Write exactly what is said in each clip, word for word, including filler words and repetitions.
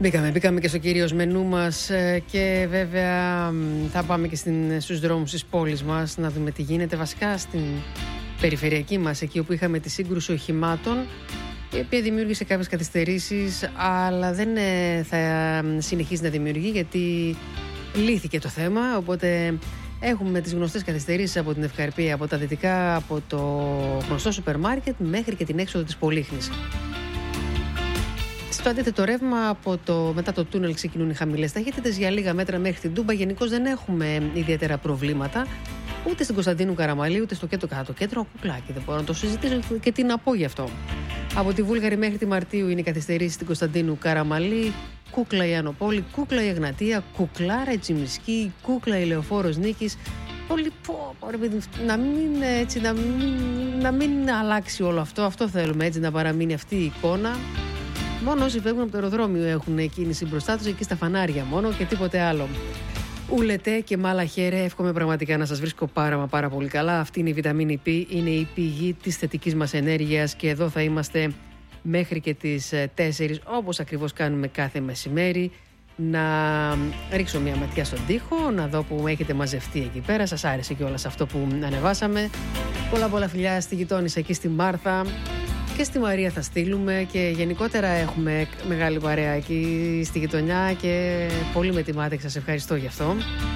Μπήκαμε, μπήκαμε και στο κυρίως μενού μας και βέβαια θα πάμε και στην, στους δρόμους της πόλης μας να δούμε τι γίνεται βασικά στην περιφερειακή μας, εκεί όπου είχαμε τη σύγκρουση οχημάτων, η οποία δημιούργησε κάποιες καθυστερήσεις, αλλά δεν θα συνεχίσει να δημιουργεί γιατί λύθηκε το θέμα, οπότε έχουμε τις γνωστές καθυστερήσεις από την Ευκαρπία, από τα δυτικά, από το γνωστό σούπερ μάρκετ μέχρι και την έξοδο της Πολύχνης. Στο αντίθετο ρεύμα, από το, μετά το τούνελ ξεκινούν οι χαμηλές ταχύτητες για λίγα μέτρα μέχρι την Τούμπα. Γενικώς δεν έχουμε ιδιαίτερα προβλήματα ούτε στην Κωνσταντίνου Καραμαλή ούτε στο κέντρο κάτω. Κέντρο κουκλάκι, δεν μπορώ να το συζητήσω και τι να πω γι' αυτό. Από τη Βούλγαρη μέχρι τη Μαρτίου είναι η καθυστερήση στην Κωνσταντίνου Καραμαλή. Κούκλα η Ανοπόλη, κούκλα η Εγνατία, κουκλάρα η Τσιμισκή, κούκλα η Λεωφόρος Νίκης. Πολύ πω, να μην, έτσι, να, μην, να μην αλλάξει όλο αυτό. Αυτό θέλουμε, έτσι, να παραμείνει αυτή η εικόνα. Μόνο όσοι φεύγουν από το αεροδρόμιο έχουν κίνηση μπροστά τους, εκεί στα φανάρια μόνο και τίποτε άλλο. Ουλετέ και μάλα χέρε, εύχομαι πραγματικά να σας βρίσκω πάρα μα πάρα πολύ καλά. Αυτή είναι η βιταμίνη Π, είναι η πηγή της θετικής μας ενέργειας και εδώ θα είμαστε μέχρι και τις τέσσερις, όπως ακριβώς κάνουμε κάθε μεσημέρι. Να ρίξω μια ματιά στον τοίχο, να δω που έχετε μαζευτεί εκεί πέρα. Σας άρεσε και όλα σε αυτό που ανεβάσαμε. Πολλά πολλά φιλιά στη γειτόνισσα εκεί στη Μάρθα. Και στη Μαρία θα στείλουμε και γενικότερα έχουμε μεγάλη παρέα εκεί στη γειτονιά και πολύ με τιμάτε και σας ευχαριστώ γι' αυτό.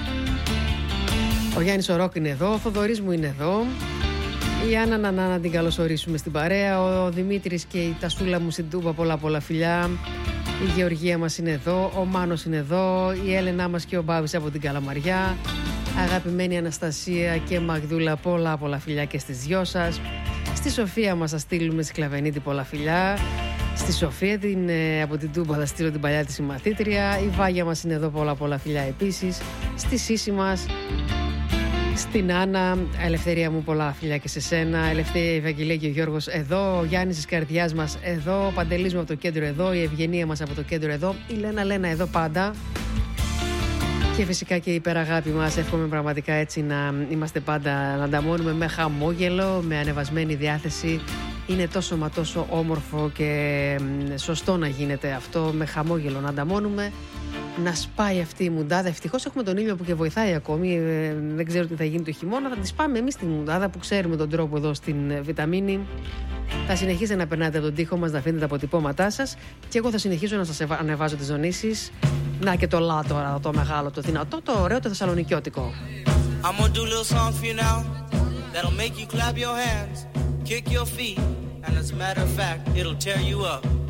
Ο Γιάννης ο Ρόκ είναι εδώ, ο Θοδωρής μου είναι εδώ, η Άννα Νανά να την καλωσορίσουμε στην παρέα, ο Δημήτρης και η Τασούλα μου στην Τούμπα, πολλά πολλά φιλιά, η Γεωργία μας είναι εδώ, ο Μάνος είναι εδώ, η Έλενά μας και ο Μπάβης από την Καλαμαριά, αγαπημένη Αναστασία και Μαγδούλα, πολλά πολλά φιλιά και στις δυο σας. Στη Σοφία μας θα στείλουμε στη Κλαβενίτη πολλά φιλιά. Στη Σοφία την, ε, από την Τούμπα θα στείλω την παλιά της συμμαθήτρια. Η Βάγια μας είναι εδώ, πολλά πολλά φιλιά επίσης. Στη Σύση μας, στην Άννα, Ελευθερία μου πολλά φιλιά και σε σένα. Ελευθερία, η Ευαγγελία και ο Γιώργος εδώ. Ο Γιάννης της καρδιάς μας εδώ. Ο Παντελής μου από το κέντρο εδώ. Η Ευγενία μας από το κέντρο εδώ. Η Λένα Λένα εδώ πάντα. Και φυσικά και η υπεραγάπη μας, εύχομαι πραγματικά έτσι να είμαστε πάντα, να ανταμώνουμε με χαμόγελο, με ανεβασμένη διάθεση. Είναι τόσο μα τόσο όμορφο και σωστό να γίνεται αυτό, με χαμόγελο να ανταμώνουμε, να σπάει αυτή η μουντάδα. Ευτυχώς έχουμε τον ήλιο που και βοηθάει ακόμη, δεν ξέρω τι θα γίνει το χειμώνα, θα τη σπάμε εμείς τη μουντάδα που ξέρουμε τον τρόπο εδώ στην βιταμίνη. Θα συνεχίσετε να περνάτε από τον τοίχο μας, να αφήνετε τα αποτυπώματά σας και εγώ θα συνεχίσω να σας ανεβάζω τις ζωνήσεις. Να και το λά τώρα, το μεγάλο, το δυνατό, το ωραίο, το θεσσαλονικιώτικο. I'm gonna do a little song for you now that'll make you clap your hands, kick your feet, and as a matter of fact, it'll tear you up.